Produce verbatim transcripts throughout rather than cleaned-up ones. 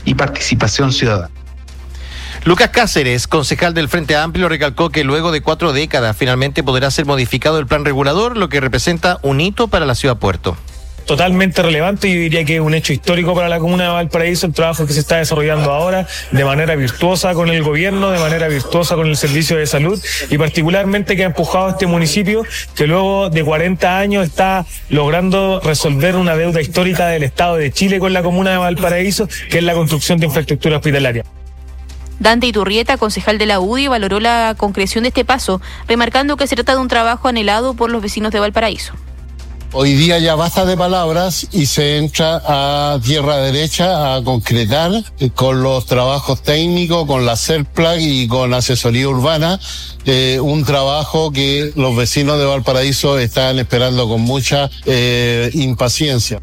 y participación ciudadana. Lucas Cáceres, concejal del Frente Amplio, recalcó que luego de cuatro décadas finalmente podrá ser modificado el plan regulador, lo que representa un hito para la ciudad Puerto. Totalmente relevante, yo diría que es un hecho histórico para la comuna de Valparaíso, el trabajo que se está desarrollando ahora de manera virtuosa con el gobierno, de manera virtuosa con el servicio de salud y particularmente que ha empujado a este municipio que luego de cuarenta años está logrando resolver una deuda histórica del Estado de Chile con la comuna de Valparaíso, que es la construcción de infraestructura hospitalaria. Dante Iturrieta, concejal de la U D I, valoró la concreción de este paso, remarcando que se trata de un trabajo anhelado por los vecinos de Valparaíso. Hoy día ya basta de palabras y se entra a tierra derecha a concretar con los trabajos técnicos, con la CERPLAC y con asesoría urbana, eh, un trabajo que los vecinos de Valparaíso están esperando con mucha eh, impaciencia.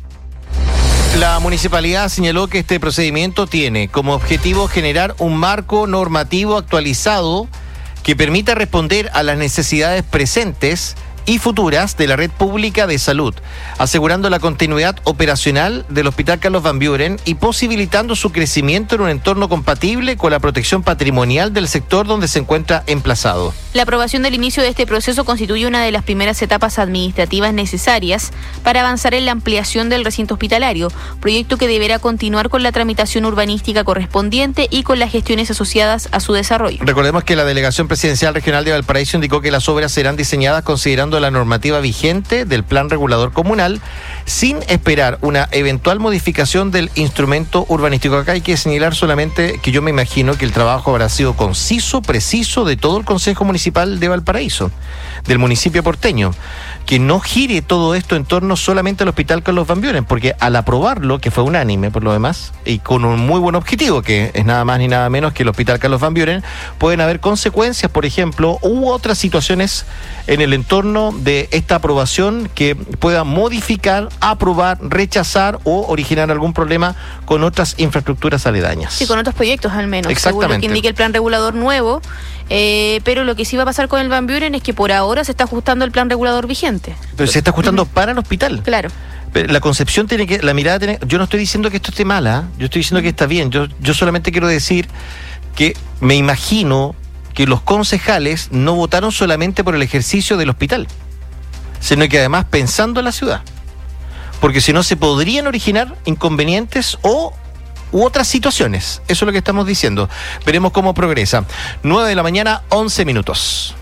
La municipalidad señaló que este procedimiento tiene como objetivo generar un marco normativo actualizado que permita responder a las necesidades presentes y futuras de la red pública de salud, asegurando la continuidad operacional del Hospital Carlos Van Buren y posibilitando su crecimiento en un entorno compatible con la protección patrimonial del sector donde se encuentra emplazado. La aprobación del inicio de este proceso constituye una de las primeras etapas administrativas necesarias para avanzar en la ampliación del recinto hospitalario, proyecto que deberá continuar con la tramitación urbanística correspondiente y con las gestiones asociadas a su desarrollo. Recordemos que la Delegación Presidencial Regional de Valparaíso indicó que las obras serán diseñadas considerando la normativa vigente del Plan Regulador Comunal, sin esperar una eventual modificación del instrumento urbanístico. Acá hay que señalar solamente que yo me imagino que el trabajo habrá sido conciso, preciso de todo el Consejo Municipal de Valparaíso, del municipio porteño, que no gire todo esto en torno solamente al Hospital Carlos Van Buren, porque al aprobarlo, que fue unánime por lo demás, y con un muy buen objetivo, que es nada más ni nada menos que el Hospital Carlos Van Buren, pueden haber consecuencias, por ejemplo, u otras situaciones en el entorno de esta aprobación que pueda modificar, aprobar, rechazar o originar algún problema con otras infraestructuras aledañas. Sí, con otros proyectos al menos. Exactamente. Según lo que indique el plan regulador nuevo, eh, pero lo que sí va a pasar con el Van Buren es que por ahora se está ajustando el plan regulador vigente. Pero se está ajustando para el hospital. Claro. La concepción tiene que, la mirada tiene, yo no estoy diciendo que esto esté mala, yo estoy diciendo que está bien, yo, yo solamente quiero decir que me imagino que los concejales no votaron solamente por el ejercicio del hospital, sino que además pensando en la ciudad, porque si no se podrían originar inconvenientes o u otras situaciones. Eso es lo que estamos diciendo. Veremos cómo progresa. nueve de la mañana, once minutos.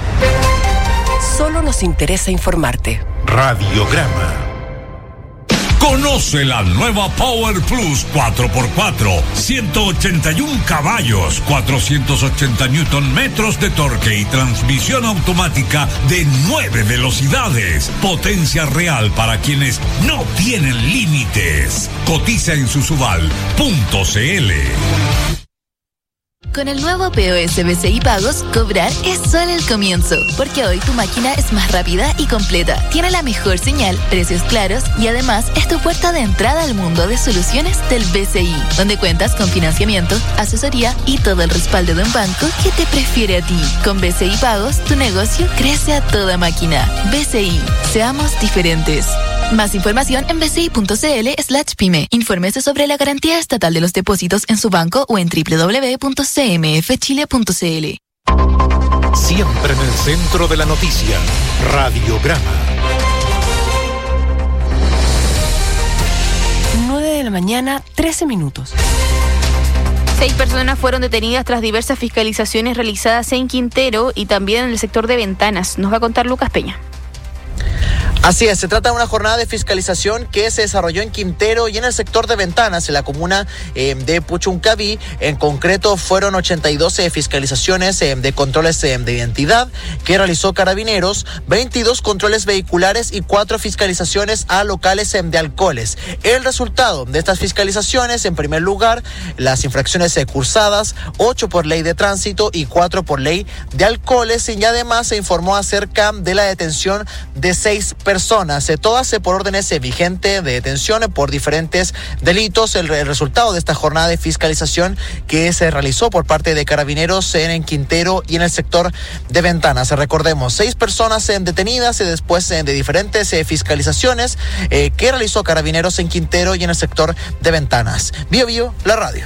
Solo nos interesa informarte. Radiograma. Conoce la nueva Power Plus cuatro por cuatro, ciento ochenta y uno caballos, cuatrocientos ochenta newton metros de torque y transmisión automática de nueve velocidades. Potencia real para quienes no tienen límites. Cotiza en susubal punto cl. Con el nuevo P O S B C I Pagos, cobrar es solo el comienzo, porque hoy tu máquina es más rápida y completa, tiene la mejor señal, precios claros y además es tu puerta de entrada al mundo de soluciones del B C I, donde cuentas con financiamiento, asesoría y todo el respaldo de un banco que te prefiere a ti. Con B C I Pagos, tu negocio crece a toda máquina. B C I, seamos diferentes. Más información en bci.cl slash pyme. Infórmese sobre la garantía estatal de los depósitos en su banco o en doble u doble u doble u punto c m f chile punto c l. Siempre en el centro de la noticia. Radiograma. nueve de la mañana, trece minutos. Seis personas fueron detenidas tras diversas fiscalizaciones realizadas en Quintero y también en el sector de Ventanas. Nos va a contar Lucas Peña. Así es, se trata de una jornada de fiscalización que se desarrolló en Quintero y en el sector de Ventanas, en la comuna eh, de Puchuncaví. En concreto, fueron ochenta y dos eh, fiscalizaciones eh, de controles eh, de identidad que realizó Carabineros, veintidós controles vehiculares y cuatro fiscalizaciones a locales eh, de alcoholes. El resultado de estas fiscalizaciones, en primer lugar, las infracciones eh, cursadas, ocho por ley de tránsito y cuatro por ley de alcoholes, y además se informó acerca de la detención de seis personas. personas, eh, todas eh, por órdenes eh, vigentes de detención eh, por diferentes delitos. El, el resultado de esta jornada de fiscalización que se realizó por parte de Carabineros en, en Quintero y en el sector de Ventanas. Recordemos, seis personas eh, detenidas eh, después eh, de diferentes eh, fiscalizaciones eh, que realizó Carabineros en Quintero y en el sector de Ventanas. Bio Bio, la radio.